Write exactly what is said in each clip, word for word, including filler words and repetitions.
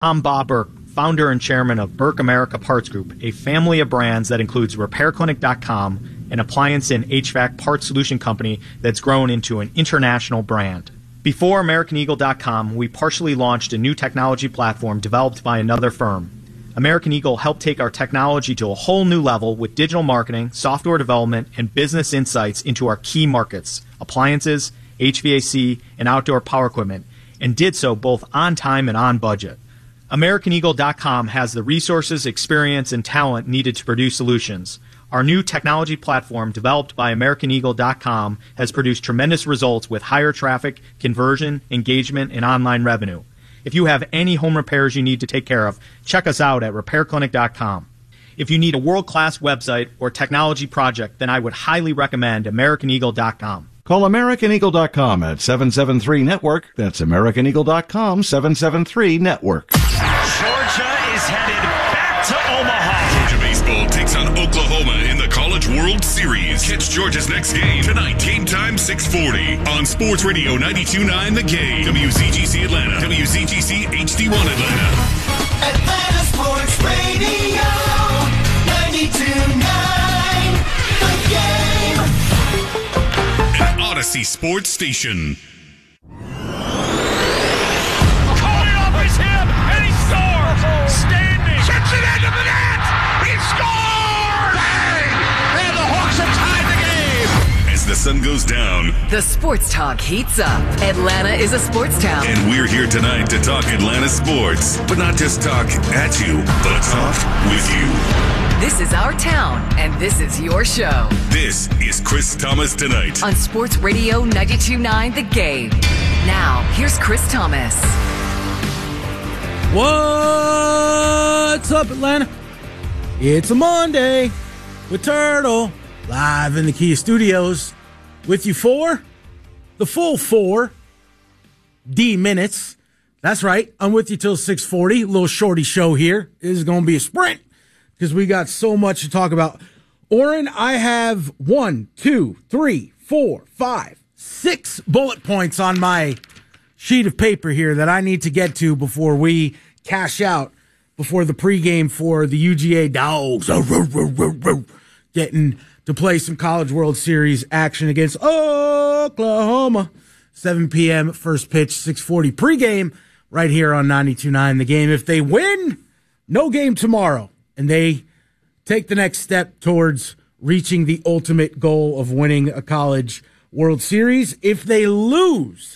I'm Bob Burke, founder and chairman of Burke America Parts Group, a family of brands that includes repair clinic dot com, an appliance and H V A C parts solution company that's grown into an international brand. Before American Eagle dot com, we partially launched a new technology platform developed by another firm. American Eagle helped take our technology to a whole new level with digital marketing, software development, and business insights into our key markets, appliances, H V A C, and outdoor power equipment, and did so both on time and on budget. American Eagle dot com has the resources, experience, and talent needed to produce solutions. Our new technology platform, developed by American Eagle dot com, has produced tremendous results with higher traffic, conversion, engagement, and online revenue. If you have any home repairs you need to take care of, check us out at repair clinic dot com. If you need a world-class website or technology project, then I would highly recommend American Eagle dot com. Call American Eagle dot com at seven seven three network. That's American Eagle dot com, seven seven three network. Georgia is headed back to Omaha. Georgia baseball takes on Oklahoma in the College World Series. Catch Georgia's next game tonight, game time six forty on Sports Radio ninety-two point nine The Game. W Z G C Atlanta, W Z G C H D one Atlanta. Atlanta Sports Radio ninety-two point nine The Game. An Odyssey Sports Station. Standing, sets it into the net. He scores! And the Hawks have tied the game. As the sun goes down, the sports talk heats up. Atlanta is a sports town, and we're here tonight to talk Atlanta sports, but not just talk at you, but talk with you. This is our town, and this is your show. This is Chris Thomas Tonight on Sports Radio ninety-two point nine The Game. Now, here's Chris Thomas. What's up, Atlanta? It's a Monday with Turtle, live in the Kia Studios with you for the full four D minutes. That's right. I'm with you till six forty. A little shorty show here. This is going to be a sprint because we got so much to talk about. Oren, I have one, two, three, four, five, six bullet points on my sheet of paper here that I need to get to before we cash out before the pregame for the U G A Dogs getting to play some College World Series action against Oklahoma. seven p.m. first pitch, six forty pregame right here on ninety-two point nine The Game. If they win, no game tomorrow, and they take the next step towards reaching the ultimate goal of winning a College World Series. If they lose,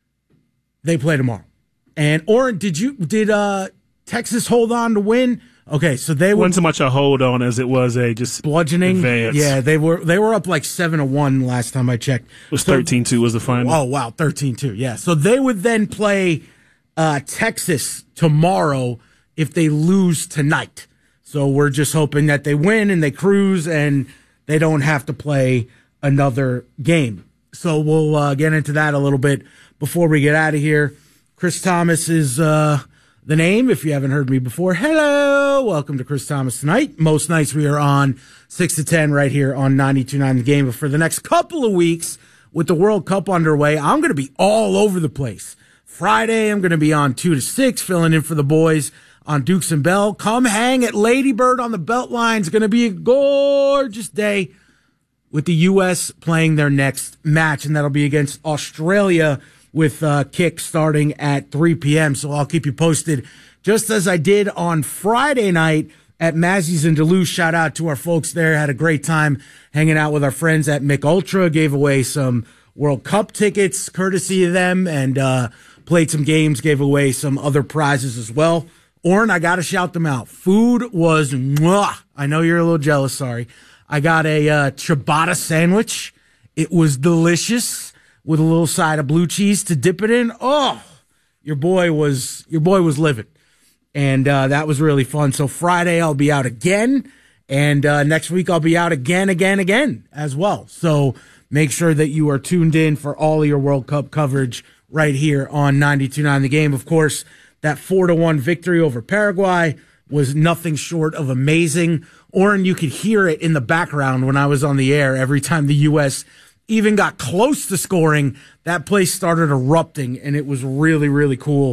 they play tomorrow. And Oren, did you did uh, Texas hold on to win? Okay, so they were wasn't so much a hold on as it was a just bludgeoning advance. Yeah, they were they were up like seven to one last time I checked. It was so, thirteen two was the final. Oh wow, thirteen two. Yeah, so they would then play uh, Texas tomorrow if they lose tonight. So we're just hoping that they win and they cruise and they don't have to play another game. So we'll uh, get into that a little bit before we get out of here. Chris Thomas is uh, the name, if you haven't heard me before. Hello, welcome to Chris Thomas Tonight. Most nights we are on six to ten right here on ninety-two point nine The Game. But for the next couple of weeks, with the World Cup underway, I'm going to be all over the place. Friday, I'm going to be on two to six, filling in for the boys on Dukes and Bell. Come hang at Lady Bird on the Beltline. It's going to be a gorgeous day with the U S playing their next match, and that'll be against Australia with uh, kick starting at three p.m. So I'll keep you posted, just as I did on Friday night at Mazzy's in Duluth. Shout out to our folks there. Had a great time hanging out with our friends at Mick Ultra. Gave away some World Cup tickets courtesy of them, and uh, played some games, gave away some other prizes as well. Oren, I got to shout them out. Food was mwah. I know you're a little jealous, sorry. I got a uh, ciabatta sandwich. It was delicious with a little side of blue cheese to dip it in. Oh, your boy was your boy was living, and uh, that was really fun. So Friday I'll be out again, and uh, next week I'll be out again, again, again as well. So make sure that you are tuned in for all of your World Cup coverage right here on ninety-two point nine The Game. Of course, that four to one victory over Paraguay was nothing short of amazing. Oren, you could hear it in the background when I was on the air. Every time the U S even got close to scoring, that place started erupting, and it was really, really cool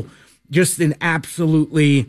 just an absolutely